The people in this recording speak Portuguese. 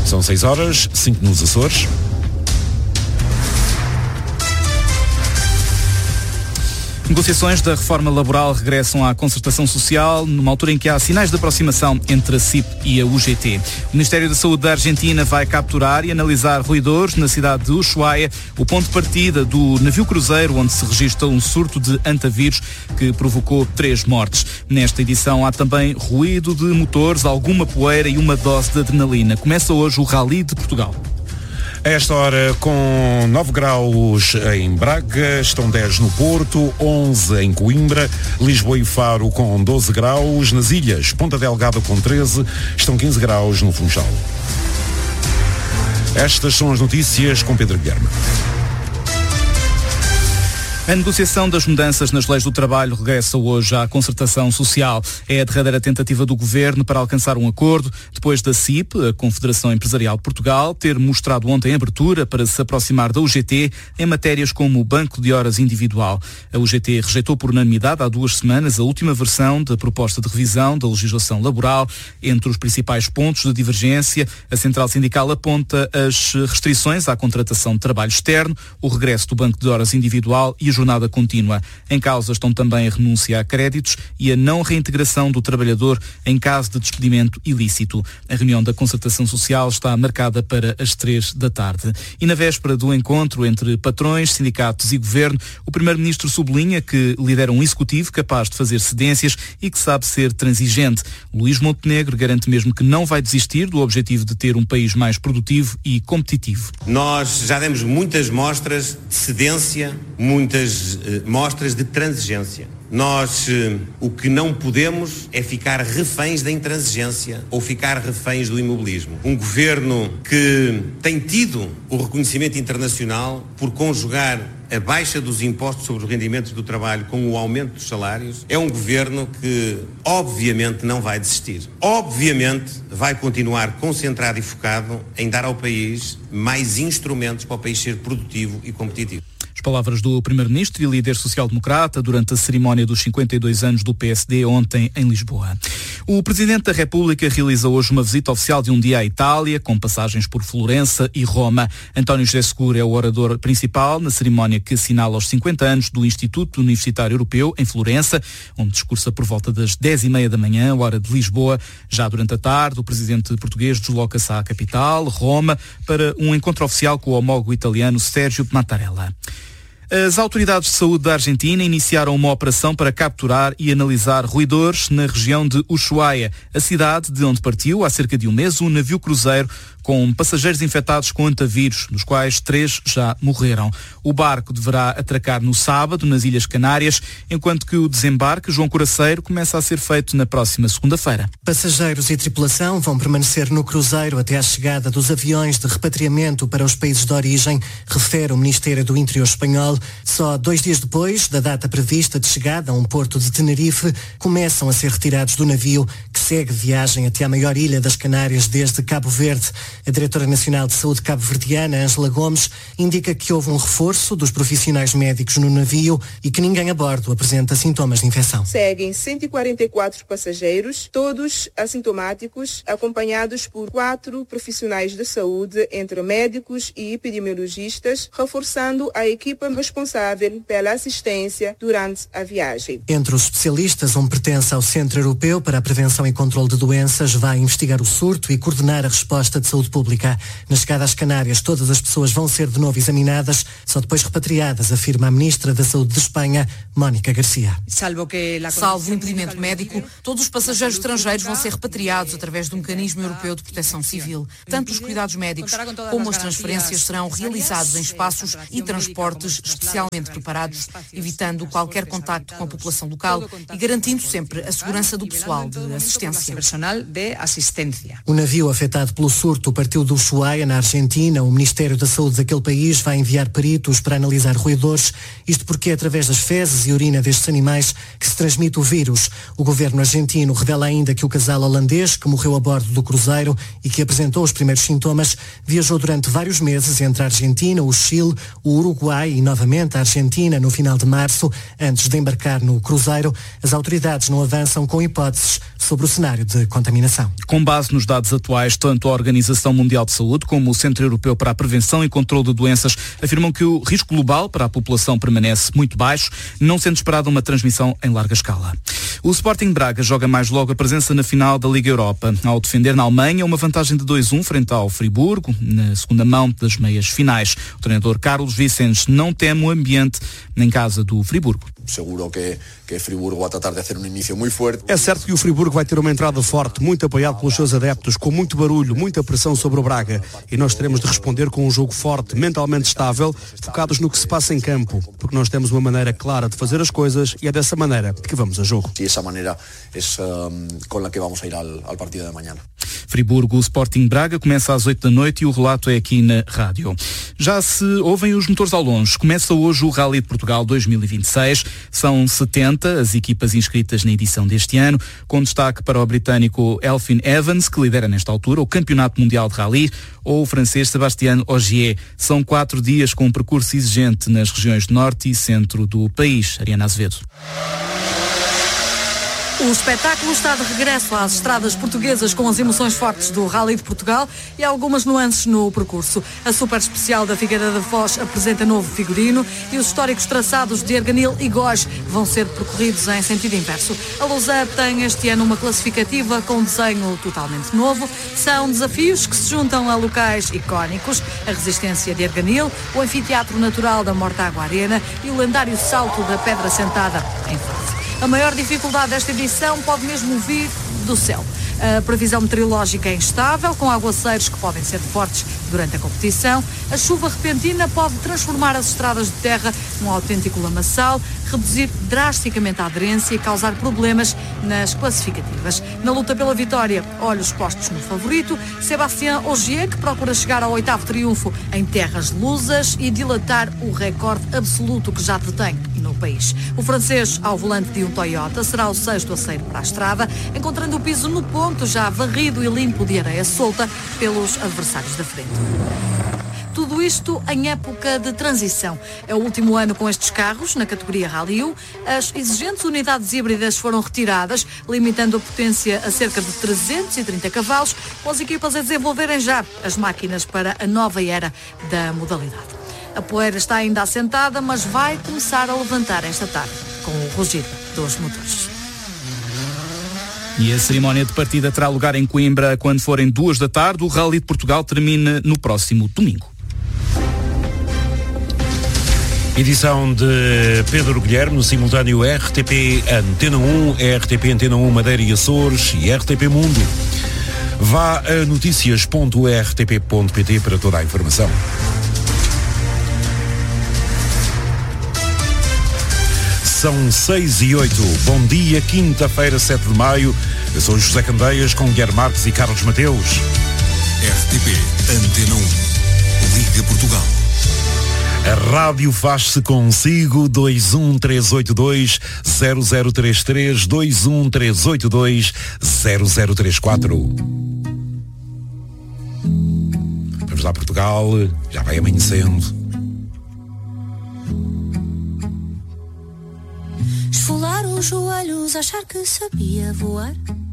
São 6h05 nos Açores. Negociações da reforma laboral regressam à concertação social, numa altura em que há sinais de aproximação entre a CIP e a UGT. O Ministério da Saúde da Argentina vai capturar e analisar roedores na cidade de Ushuaia, o ponto de partida do navio cruzeiro onde se registra um surto de antavírus que provocou 3 mortes. Nesta edição há também ruído de motores, alguma poeira e uma dose de adrenalina. Começa hoje o Rally de Portugal. A esta hora, com 9 graus em Braga, estão 10 no Porto, 11 em Coimbra, Lisboa e Faro com 12 graus, nas ilhas, Ponta Delgada com 13, estão 15 graus no Funchal. Estas são as notícias com Pedro Guilherme. A negociação das mudanças nas leis do trabalho regressa hoje à concertação social. É a derradeira tentativa do Governo para alcançar um acordo, depois da CIP, a Confederação Empresarial de Portugal, ter mostrado ontem abertura para se aproximar da UGT em matérias como o banco de horas individual. A UGT rejeitou por unanimidade há 2 semanas a última versão da proposta de revisão da legislação laboral. Entre os principais pontos de divergência, a Central Sindical aponta as restrições à contratação de trabalho externo, o regresso do banco de horas individual e a jornada contínua. Em causa estão também a renúncia a créditos e a não reintegração do trabalhador em caso de despedimento ilícito. A reunião da concertação social está marcada para as 3 da tarde. E na véspera do encontro entre patrões, sindicatos e governo, o Primeiro-Ministro sublinha que lidera um executivo capaz de fazer cedências e que sabe ser transigente. Luís Montenegro garante mesmo que não vai desistir do objetivo de ter um país mais produtivo e competitivo. Nós já demos muitas mostras de cedência, muitas mostras de transigência. Nós o que não podemos é ficar reféns da intransigência ou ficar reféns do imobilismo. Um governo que tem tido o reconhecimento internacional por conjugar a baixa dos impostos sobre os rendimentos do trabalho com o aumento dos salários, é um governo que obviamente não vai desistir. Obviamente vai continuar concentrado e focado em dar ao país mais instrumentos para o país ser produtivo e competitivo. As palavras do Primeiro-Ministro e líder social-democrata durante a cerimónia dos 52 anos do PSD ontem em Lisboa. O Presidente da República realiza hoje uma visita oficial de um dia à Itália, com passagens por Florença e Roma. António José Seguro é o orador principal na cerimónia que assinala os 50 anos do Instituto Universitário Europeu em Florença, onde discursa por volta das 10h30 da manhã, hora de Lisboa. Já durante a tarde, o Presidente português desloca-se à capital, Roma, para um encontro oficial com o homólogo italiano Sérgio Mattarella. As autoridades de saúde da Argentina iniciaram uma operação para capturar e analisar roedores na região de Ushuaia, a cidade de onde partiu há cerca de um mês um navio cruzeiro com passageiros infectados com antavírus, dos quais 3 já morreram. O barco deverá atracar no sábado nas Ilhas Canárias, enquanto que o desembarque João Coraceiro começa a ser feito na próxima segunda-feira. Passageiros e tripulação vão permanecer no cruzeiro até à chegada dos aviões de repatriamento para os países de origem, refere o Ministério do Interior espanhol. Só 2 dias depois da data prevista de chegada a um porto de Tenerife, começam a ser retirados do navio que segue viagem até à maior ilha das Canárias desde Cabo Verde. A Diretora Nacional de Saúde cabo-verdiana, Ângela Gomes, indica que houve um reforço dos profissionais médicos no navio e que ninguém a bordo apresenta sintomas de infecção. Seguem 144 passageiros, todos assintomáticos, acompanhados por 4 profissionais de saúde, entre médicos e epidemiologistas, reforçando a equipa responsável pela assistência durante a viagem. Entre os especialistas, onde pertence ao Centro Europeu para a Prevenção e Controle de Doenças, vai investigar o surto e coordenar a resposta de saúde pública. Na chegada às Canárias, todas as pessoas vão ser de novo examinadas, só depois repatriadas, afirma a Ministra da Saúde de Espanha, Mónica Garcia. Salvo o impedimento médico, todos os passageiros estrangeiros vão ser repatriados através do Mecanismo Europeu de Proteção Civil. Tanto os cuidados médicos como as transferências serão realizados em espaços e transportes especialmente preparados, evitando qualquer contacto com a população local e garantindo sempre a segurança do pessoal de assistência. O navio afetado pelo surto partiu do Ushuaia, na Argentina. O Ministério da Saúde daquele país vai enviar peritos para analisar roedores, isto porque é através das fezes e urina destes animais que se transmite o vírus. O governo argentino revela ainda que o casal holandês, que morreu a bordo do cruzeiro e que apresentou os primeiros sintomas, viajou durante vários meses entre a Argentina, o Chile, o Uruguai e novamente novamente a Argentina no final de março, antes de embarcar no cruzeiro. As autoridades não avançam com hipóteses sobre o cenário de contaminação. Com base nos dados atuais, tanto a Organização Mundial de Saúde como o Centro Europeu para a Prevenção e Controlo de Doenças afirmam que o risco global para a população permanece muito baixo, não sendo esperada uma transmissão em larga escala. O Sporting Braga joga mais logo a presença na final da Liga Europa, ao defender na Alemanha uma vantagem de 2-1 frente ao Friburgo, na segunda mão das meias finais. O treinador Carlos Vicens não teme o ambiente em casa do Friburgo. Seguro que Friburgo vai tratar de fazer um início muito forte. É certo que o Friburgo vai ter uma entrada forte, muito apoiado pelos seus adeptos, com muito barulho, muita pressão sobre o Braga. E nós teremos de responder com um jogo forte, mentalmente estável, focados no que se passa em campo, porque nós temos uma maneira clara de fazer as coisas e é dessa maneira que vamos a jogo. E essa maneira é com a que vamos a ir ao partido de amanhã. Friburgo, Sporting Braga, começa às 8 da noite e o relato é aqui na rádio. Já se ouvem os motores ao longe, começa hoje o Rally de Portugal 2026. São 70 as equipas inscritas na edição deste ano, com destaque para o britânico Elfyn Evans, que lidera nesta altura o Campeonato Mundial de Rally, ou o francês Sébastien Ogier. São 4 dias com um percurso exigente nas regiões norte e centro do país. Ariana Azevedo. O espetáculo está de regresso às estradas portuguesas com as emoções fortes do Rally de Portugal e algumas nuances no percurso. A super especial da Figueira da Foz apresenta novo figurino e os históricos traçados de Erganil e Góis vão ser percorridos em sentido inverso. A Lousã tem este ano uma classificativa com um desenho totalmente novo. São desafios que se juntam a locais icónicos, a resistência de Erganil, o anfiteatro natural da Mortágua Arena e o lendário salto da Pedra Sentada em Foz. A maior dificuldade desta edição pode mesmo vir do céu. A previsão meteorológica é instável, com aguaceiros que podem ser fortes durante a competição. A chuva repentina pode transformar as estradas de terra num autêntico lamaçal, reduzir drasticamente a aderência e causar problemas nas classificativas. Na luta pela vitória, olhos postos no favorito, Sébastien Ogier, que procura chegar ao 8º triunfo em terras lusas e dilatar o recorde absoluto que já detém no país. O francês, ao volante de um Toyota, será o 6º a sair para a estrada, encontrando o piso no ponto já varrido e limpo de areia solta pelos adversários da frente. Tudo isto em época de transição. É o último ano com estes carros, na categoria Rally 1. As exigentes unidades híbridas foram retiradas, limitando a potência a cerca de 330 cavalos, com as equipas a desenvolverem já as máquinas para a nova era da modalidade. A poeira está ainda assentada, mas vai começar a levantar esta tarde, com o rugir dos motores. E a cerimónia de partida terá lugar em Coimbra quando forem 2 da tarde. O Rally de Portugal termina no próximo domingo. Edição de Pedro Guilherme, no simultâneo RTP Antena 1, RTP Antena 1 Madeira e Açores e RTP Mundo. Vá a noticias.rtp.pt para toda a informação. São 6 e 8. Bom dia, quinta-feira, 7 de maio. Eu sou José Candeias com Guilherme Marques e Carlos Mateus. RTP Antena 1. Liga Portugal. A rádio faz-se consigo. 21382-0033, 21382-0034. Vamos lá, Portugal. Já vai amanhecendo. Esfolar os joelhos, achar que sabia voar.